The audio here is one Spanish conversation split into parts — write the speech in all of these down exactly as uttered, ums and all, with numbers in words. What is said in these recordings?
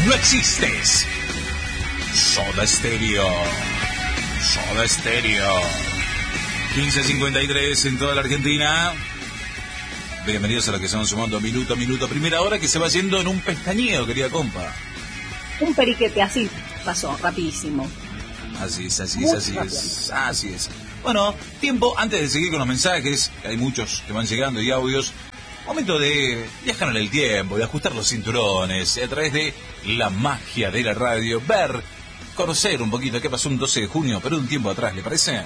no existes. Soda Stereo. Soda Stereo. quince cincuenta y tres en toda la Argentina. Bienvenidos a lo que estamos sumando minuto a minuto. Primera hora que se va yendo en un pestañeo, querida compa. Un periquete, así pasó, rapidísimo. Así es, así es, así es, así es. Bueno, tiempo, antes de seguir con los mensajes, que hay muchos que van llegando y audios, momento de viajar en el tiempo, de ajustar los cinturones, a través de la magia de la radio, ver, conocer un poquito qué pasó un doce de junio, pero un tiempo atrás, ¿le parece?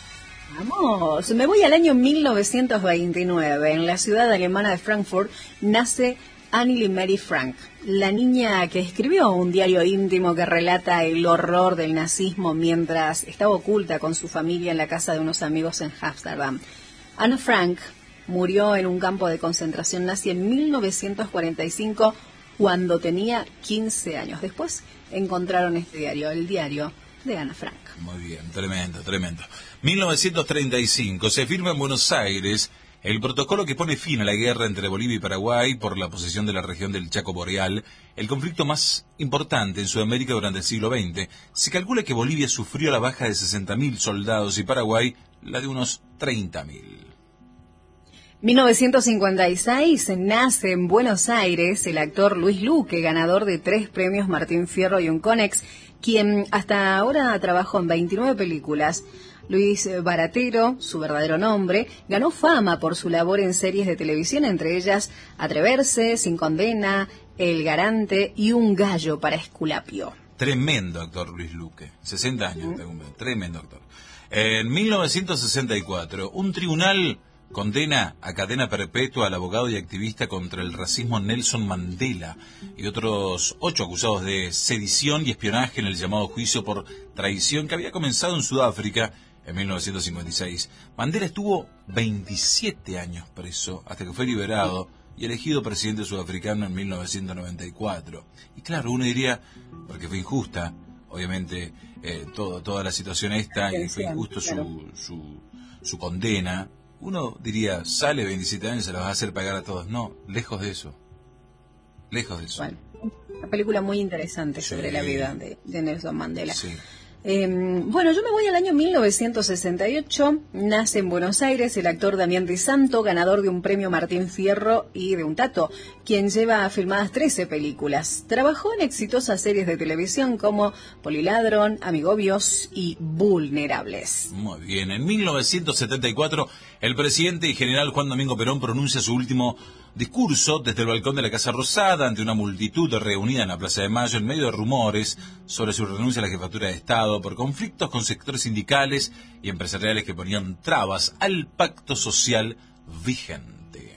Vamos, me voy al año mil novecientos veintinueve. En la ciudad alemana de Frankfurt nace Anneli Mary Frank, la niña que escribió un diario íntimo que relata el horror del nazismo mientras estaba oculta con su familia en la casa de unos amigos en Ámsterdam. Anna Frank murió en un campo de concentración nazi en mil novecientos cuarenta y cinco cuando tenía quince años. Después encontraron este diario, el diario de Ana Frank. Muy bien, tremendo, tremendo. mil novecientos treinta y cinco, se firma en Buenos Aires el protocolo que pone fin a la guerra entre Bolivia y Paraguay por la posesión de la región del Chaco Boreal, el conflicto más importante en Sudamérica durante el siglo veinte. Se calcula que Bolivia sufrió la baja de sesenta mil soldados y Paraguay la de unos treinta mil. mil novecientos cincuenta y seis nace en Buenos Aires el actor Luis Luque, ganador de tres premios Martín Fierro y un Conex, quien hasta ahora trabajó en veintinueve películas. Luis Baratero, su verdadero nombre, ganó fama por su labor en series de televisión, entre ellas Atreverse, Sin Condena, El Garante y Un Gallo para Esculapio. Tremendo actor Luis Luque, sesenta años, ¿Mm? Tremendo actor. En mil novecientos sesenta y cuatro, un tribunal condena a cadena perpetua al abogado y activista contra el racismo Nelson Mandela y otros ocho acusados de sedición y espionaje en el llamado juicio por traición que había comenzado en Sudáfrica en mil novecientos cincuenta y seis. Mandela estuvo veintisiete años preso hasta que fue liberado y elegido presidente sudafricano en mil novecientos noventa y cuatro. Y claro, uno diría, porque fue injusta, obviamente, eh, todo, toda la situación esta, y fue injusto su, su, su condena. Uno diría, sale veintisiete años, se la vas a hacer pagar a todos. No, lejos de eso. Lejos de eso. Bueno, una película muy interesante sí. sobre la vida de, de Nelson Mandela. Sí. Eh, bueno, yo me voy al año mil novecientos sesenta y ocho. Nace en Buenos Aires el actor Damián Di Santo, ganador de un premio Martín Fierro y de un Tato, quien lleva filmadas trece películas. Trabajó en exitosas series de televisión como Poliladrón, Amigobios y Vulnerables. Muy bien, en mil novecientos setenta y cuatro el presidente y general Juan Domingo Perón pronuncia su último discurso desde el balcón de la Casa Rosada ante una multitud reunida en la Plaza de Mayo en medio de rumores sobre su renuncia a la jefatura de Estado por conflictos con sectores sindicales y empresariales que ponían trabas al pacto social vigente.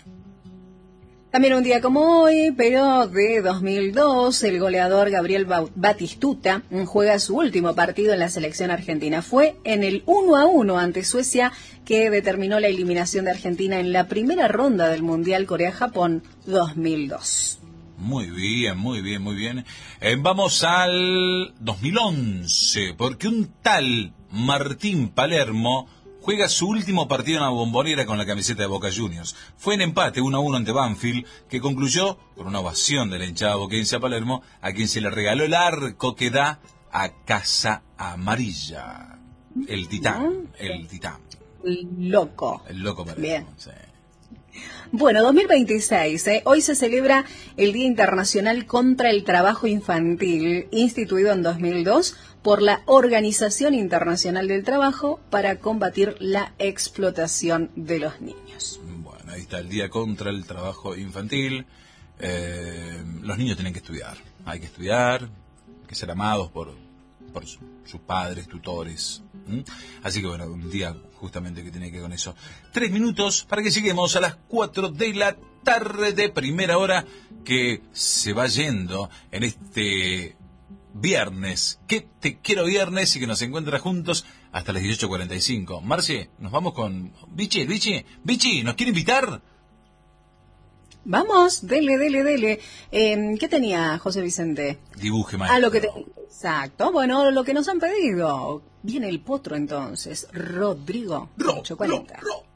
También un día como hoy, pero de dos mil dos, el goleador Gabriel Batistuta juega su último partido en la selección argentina. Fue en el uno a uno ante Suecia que determinó la eliminación de Argentina en la primera ronda del Mundial Corea-Japón dos mil dos. Muy bien, muy bien, muy bien. Eh, vamos al dos mil once, porque un tal Martín Palermo juega su último partido en la Bombonera con la camiseta de Boca Juniors. Fue en empate uno a uno ante Banfield, que concluyó con una ovación de la hinchada boquense a Palermo, a quien se le regaló el arco que da a Casa Amarilla. El titán, el titán. Loco. El loco Palermo. Bien. Sí. Bueno, dos mil veintiséis, ¿eh? Hoy se celebra el Día Internacional contra el Trabajo Infantil, instituido en dos mil dos por la Organización Internacional del Trabajo para combatir la explotación de los niños. Bueno, ahí está el Día contra el Trabajo Infantil. Eh, los niños tienen que estudiar, hay que estudiar, hay que ser amados por, por su, sus padres, tutores. ¿Mm? Así que bueno, un día justamente que tiene que ver con eso. Tres minutos para que lleguemos a las cuatro de la tarde, primera hora que se va yendo en este viernes. Que te quiero viernes y que nos encuentra juntos hasta las dieciocho cuarenta y cinco. Marce, nos vamos con Vichy, Vichy, Vichy, ¿nos quiere invitar? Vamos, dele, dele, dele. Eh, ¿Qué tenía José Vicente? Dibuje, maestro. Ah, lo que te... Exacto. Bueno, lo que nos han pedido. Viene el potro entonces. Rodrigo. Ro, ocho cuarenta. ro, ro.